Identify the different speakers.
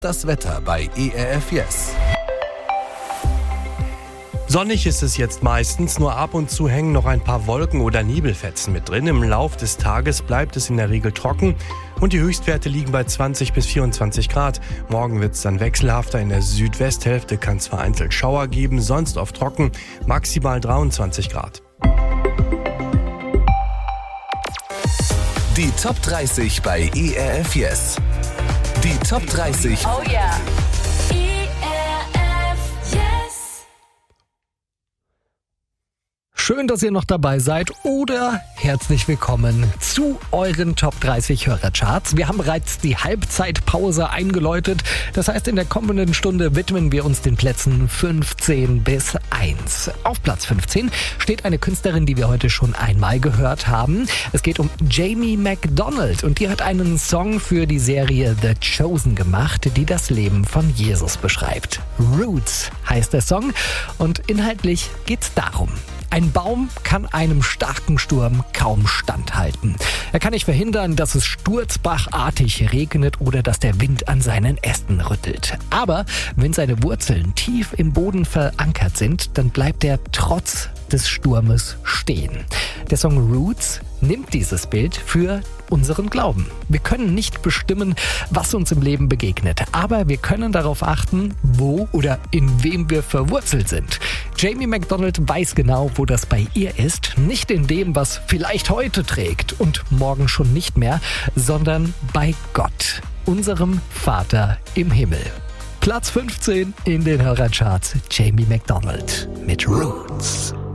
Speaker 1: Das Wetter bei ERF Yes.
Speaker 2: Sonnig ist es jetzt meistens, nur ab und zu hängen noch ein paar Wolken oder Nebelfetzen mit drin. Im Lauf des Tages bleibt es in der Regel trocken und die Höchstwerte liegen bei 20 bis 24 Grad. Morgen wird es dann wechselhafter. In der Südwesthälfte kann es vereinzelt Schauer geben, sonst oft trocken, maximal 23 Grad.
Speaker 1: Die Top 30 bei ERF Yes. Die Top 30
Speaker 3: Oh yeah.
Speaker 4: Schön, dass ihr noch dabei seid oder herzlich willkommen zu euren Top 30 Hörercharts. Wir haben bereits die Halbzeitpause eingeläutet. Das heißt, in der kommenden Stunde widmen wir uns den Plätzen 15 bis 1. Auf Platz 15 steht eine Künstlerin, die wir heute schon einmal gehört haben. Es geht um Jamie McDonald und die hat einen Song für die Serie The Chosen gemacht, die das Leben von Jesus beschreibt. Roots heißt der Song und inhaltlich geht's darum: Ein Baum kann einem starken Sturm kaum standhalten. Er kann nicht verhindern, dass es sturzbachartig regnet oder dass der Wind an seinen Ästen rüttelt. Aber wenn seine Wurzeln tief im Boden verankert sind, dann bleibt er trotz des Sturmes stehen. Der Song Roots nimmt dieses Bild für unseren Glauben. Wir können nicht bestimmen, was uns im Leben begegnet, aber wir können darauf achten, wo oder in wem wir verwurzelt sind. Jamie McDonald weiß genau, wo das bei ihr ist. Nicht in dem, was vielleicht heute trägt und morgen schon nicht mehr, sondern bei Gott, unserem Vater im Himmel. Platz 15 in den Hörercharts, Jamie McDonald mit Roots.